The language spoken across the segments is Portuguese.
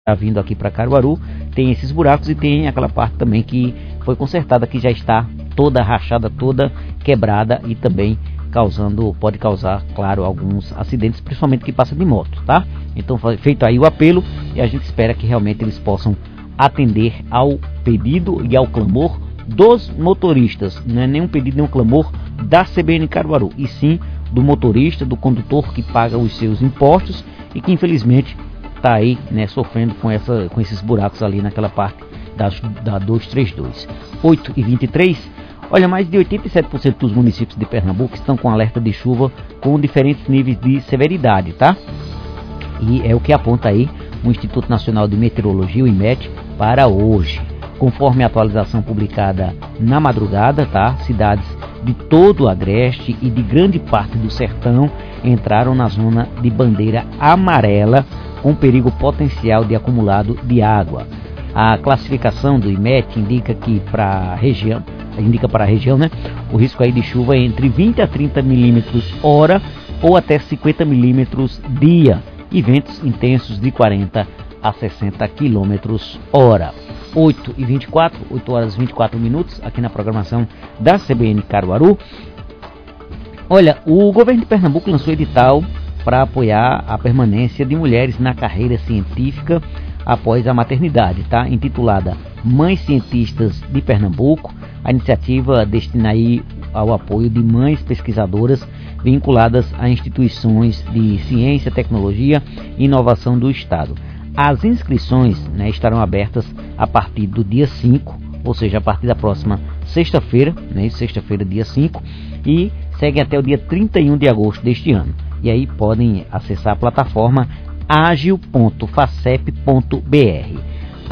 vindo aqui para Caruaru, tem esses buracos e tem aquela parte também que foi consertada, que já está toda rachada, toda quebrada e também pode causar, claro, alguns acidentes, principalmente que passa de moto, tá? Então foi feito aí o apelo e a gente espera que realmente eles possam atender ao pedido e ao clamor dos motoristas. Não é nenhum pedido, nenhum clamor da CBN Caruaru, e sim do motorista, do condutor que paga os seus impostos e que infelizmente está aí, né, sofrendo com esses buracos ali naquela parte da 232. 8h23. Olha, mais de 87% dos municípios de Pernambuco estão com alerta de chuva com diferentes níveis de severidade, tá? E é o que aponta aí o Instituto Nacional de Meteorologia, o IMET, para hoje. Conforme a atualização publicada na madrugada, tá? Cidades de todo o Agreste e de grande parte do Sertão entraram na zona de bandeira amarela com perigo potencial de acumulado de água. A classificação do IMET indica para a região, né, o risco aí de chuva é entre 20 a 30 milímetros hora ou até 50 milímetros dia e ventos intensos de 40 a 60 quilômetros hora. 8h24, 8 horas e 24 minutos, aqui na programação da CBN Caruaru. Olha, o governo de Pernambuco lançou edital para apoiar a permanência de mulheres na carreira científica após a maternidade, tá? Intitulada Mães Cientistas de Pernambuco. A iniciativa destina aí ao apoio de mães pesquisadoras vinculadas a instituições de ciência, tecnologia e inovação do Estado. As inscrições, né, estarão abertas a partir do dia 5, ou seja, a partir da próxima sexta-feira, né, sexta-feira dia 5, e seguem até o dia 31 de agosto deste ano. E aí podem acessar a plataforma agil.facep.br.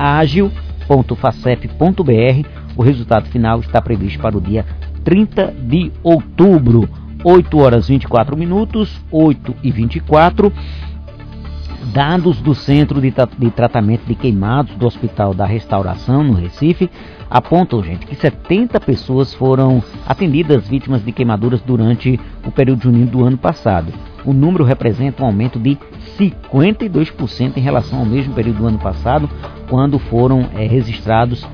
agil.facep.br. O resultado final está previsto para o dia 30 de outubro. 8 horas e 24 minutos, 8h24. Dados do Centro de Tratamento de Queimados do Hospital da Restauração, no Recife, apontam, gente, que 70 pessoas foram atendidas vítimas de queimaduras durante o período junino do ano passado. O número representa um aumento de 52% em relação ao mesmo período do ano passado, quando foram registrados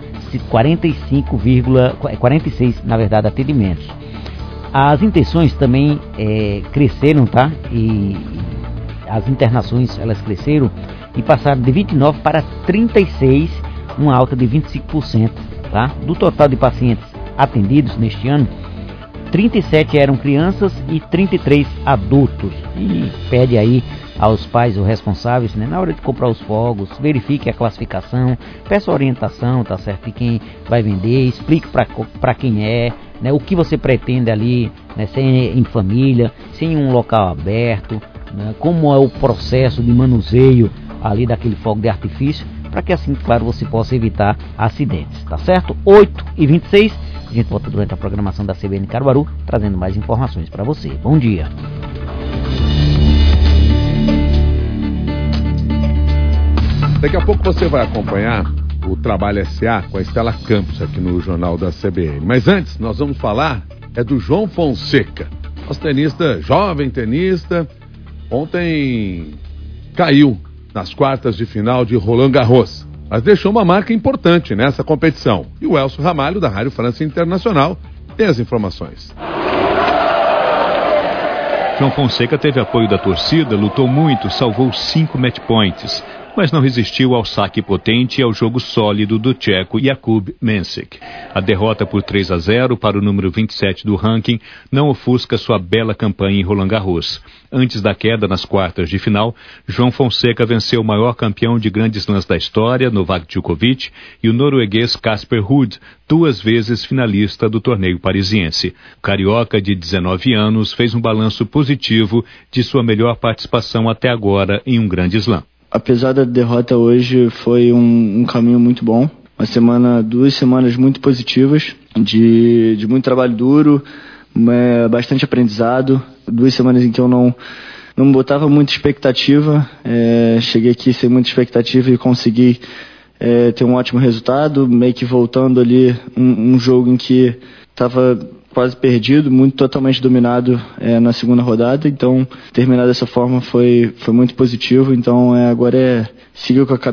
46, na verdade, atendimentos. As intenções também cresceram, tá? E as internações, elas cresceram e passaram de 29 para 36, uma alta de 25%, tá? Do total de pacientes atendidos neste ano, 37 eram crianças e 33 adultos. E pede aí aos pais ou responsáveis, né, na hora de comprar os fogos, verifique a classificação, peça orientação, tá certo, de quem vai vender, explique para quem é, né, o que você pretende ali, né, se é em família, se é em um local aberto, né, como é o processo de manuseio ali daquele fogo de artifício, para que assim, claro, você possa evitar acidentes, tá certo? 8h26, a gente volta durante a programação da CBN Caruaru, trazendo mais informações para você. Bom dia. Daqui a pouco você vai acompanhar o Trabalho SA com a Estela Campos aqui no Jornal da CBN. Mas antes, nós vamos falar do João Fonseca, nosso tenista, jovem tenista. Ontem caiu nas quartas de final de Roland Garros, mas deixou uma marca importante nessa competição. E o Elcio Ramalho, da Rádio França Internacional, tem as informações. João Fonseca teve apoio da torcida, lutou muito, salvou 5 match points, mas não resistiu ao saque potente e ao jogo sólido do tcheco Jakub Mensik. A derrota por 3-0 para o número 27 do ranking não ofusca sua bela campanha em Roland Garros. Antes da queda nas quartas de final, João Fonseca venceu o maior campeão de grandes slams da história, Novak Djokovic, e o norueguês Casper Ruud, 2 vezes finalista do torneio parisiense. O carioca de 19 anos fez um balanço positivo de sua melhor participação até agora em um grande slam. Apesar da derrota hoje, foi um caminho muito bom. 2 semanas muito positivas, de muito trabalho duro, bastante aprendizado. 2 semanas em que eu não botava muita expectativa. Cheguei aqui sem muita expectativa e consegui ter um ótimo resultado, meio que voltando ali um jogo em que estava quase perdido, totalmente dominado na segunda rodada. Então, terminar dessa forma foi muito positivo. Então, agora seguir com a cabeça